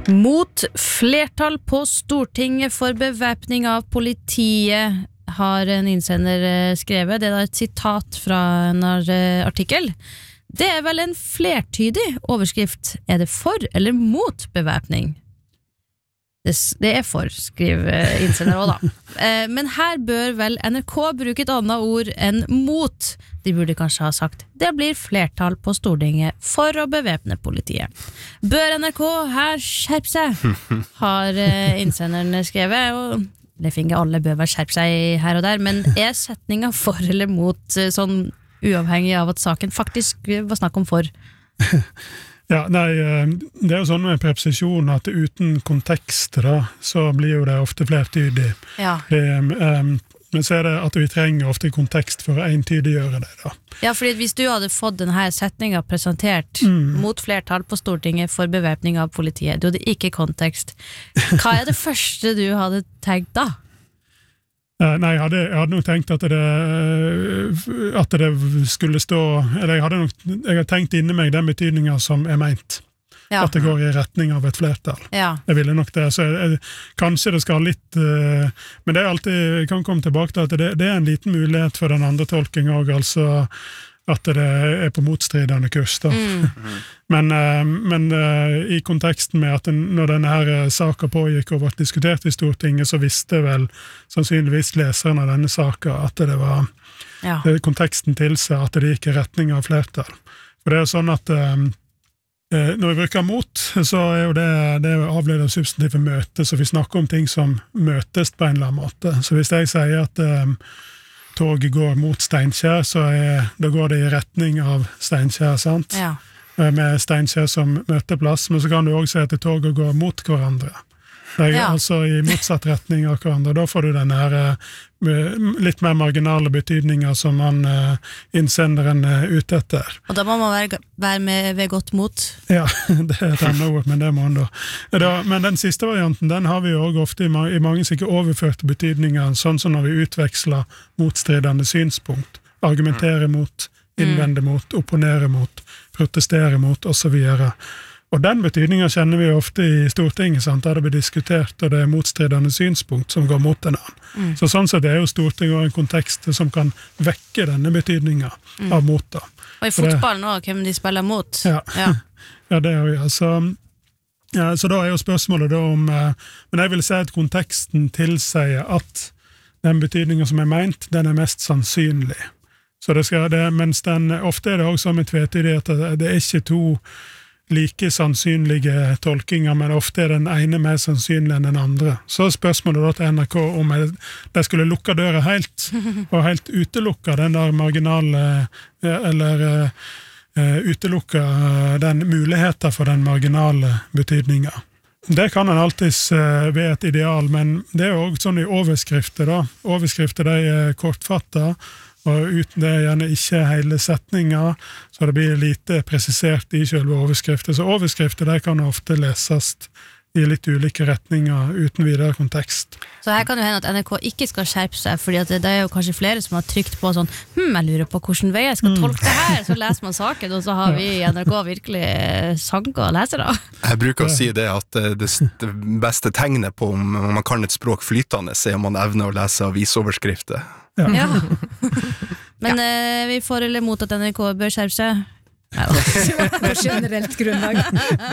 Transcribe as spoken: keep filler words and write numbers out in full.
Mot flertall på Stortinget for bevæpning av politiet har en innsender skrevet. Det er et sitat fra en artikkel. Det er vel en flertydig overskrift. Er det for eller mot bevæpning? Det, det er for, skriver innsender også da. Men her bør vel N R K bruke et annet ord enn mot. De burde kanskje ha sagt det blir flertall på Stortinget for å bevæpne politiet. Bør N R K her skjerpe seg? Har innsenderen skrevet, og det finner alle bør være skjerpe seg her og der, men er setningen for eller mot sånn uavhengig av at saken faktisk var snakk om for? Ja, nei, det er jo sånn med preposisjon at uten kontekst da, så blir jo det ofte flertydig. Ja. Det, um, men så er det at vi trenger ofte kontekst for å entydiggjøre det da. Ja, fordi hvis du hadde fått denne setningen presentert mm. mot flertall på Stortinget for bevæpning av politiet, du hadde ikke kontekst. Hva er det første du hadde tenkt da? Nei, jeg hadde, jeg hadde nok tenkt at det, at det skulle stå, eller jeg hadde nok jeg hadde tenkt inni meg den betydningen som er meint. Ja. At det går i retning av et flertall. Ja. Jeg ville nok det. Så jeg, jeg, kanskje det skal litt, uh, men det er alltid, jeg kan komme tilbake til at det, det er en liten mulighet for den andre tolkingen også, altså at det er på motstridende kurs da. Mm. men uh, men uh, i konteksten med at den, når denne her uh, saken pågikk og ble diskutert i Stortinget, så visste vel sannsynligvis leseren av denne saken at det var ja. uh, konteksten til seg at det gikk i retning av flertall. For det er sånn at uh, uh, når vi bruker mot, så er jo det, det er avledet substantive møte, så vi snakker om ting som møtes på en eller annen måte. Så hvis jeg sier at uh, toget går mot Steinkjer, så er, da går det i retning av Steinkjer, sant? Ja. Med Steinkjer som møteplass, men så kan du også si at toget går mot hverandre. Det er ja. Altså i motsatt retning av hverandre. Da får du denne her litt mer marginale betydninger som man innsenderen er ute etter. Og da må man være, være med ved godt mot? Ja, det er et annet ord, men det må man da. da. Men den siste varianten, den har vi jo også ofte i, ma i mange sikkert overførte betydninger, sånn som når vi utveksler motstridende synspunkt, argumenterer mot, innvender mot, opponerer mot, protesterer mot, og så videre. Og den betydningen kjenner vi ofte i Stortinget, sant? Der det blir diskutert, og det er motstridende synspunkt som går mot en annen. Mm. Så sånn sett er jo Stortinget en kontekst som kan vekke denne betydningen mm. av mot da. Og i fotballen også, hvem de spiller mot. Ja, ja. ja det er jo, altså, ja, så da er jo spørsmålet da om, men jeg vil si at konteksten tilsier at den betydningen som er meint, den er mest sannsynlig. Så det skal, det, mens den, ofte er det også som en tvetydighet at det er ikke to like sannsynlige tolkinger, men ofte er den ene mer sannsynlig enn den andre. Så er spørsmålet da til N R K om de skulle lukke døra helt, og helt utelukke den der marginale, eller uh, utelukke den muligheten for den marginale betydningen. Det kan en alltid uh, være et ideal, men det er jo også sånn i overskrifter da. Overskrifter de er kortfattet, og uten det er gjerne ikke hele setninger, så det blir lite presisert i selve overskrifter. Så overskrifter der kan ofte leses i litt ulike retninger uten videre kontekst. Så her kan det hende at N R K ikke skal skjerpe seg, fordi at det er jo kanskje flere som har trykt på sånn, hm, jeg lurer på hvordan vei jeg skal tolke det her, så leser man saken, og så har vi i N R K virkelig sanker å lese da. Jeg bruker å si det at det, det beste tegnet på om man kan et språk flytende, er om man evner å lese avisoverskrifter. Ja. ja. Men ja. Eh, vi får eller mot at N R K bør skjerpe seg. Ja. På generelt grunnlag.